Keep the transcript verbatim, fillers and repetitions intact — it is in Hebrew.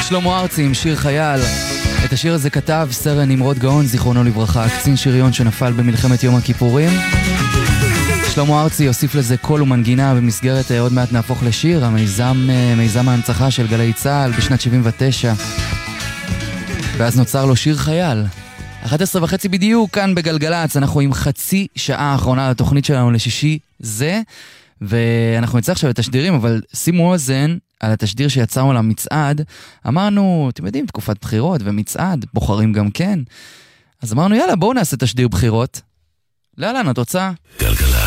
שלמה ארצי עם שיר חייל. את השיר הזה כתב סרן נמרוד גאון, זיכרונו לברכה, קצין שריון שנפל במלחמת יום הכיפורים. שלמה ארצי יוסיף לזה קול ומנגינה במסגרת עוד מעט נהפוך לשיר, המיזם, מיזם ההנצחה של גלי צהל בשנת שבעים ותשע. ואז נוצר לו שיר חייל. אחת עשרה וחצי בדיוק, כאן בגלגלץ, אנחנו עם חצי שעה האחרונה לתוכנית שלנו לשישי זה, ואנחנו נצא עכשיו לתשדירים, אבל שימו אוזן על התשדיר שיצרנו למצעד. אמרנו, אתם יודעים, תקופת בחירות ומצעד, בוחרים גם כן. אז אמרנו, יאללה, בואו נעשה תשדיר בחירות. לאללה, את רוצה? גלגלץ.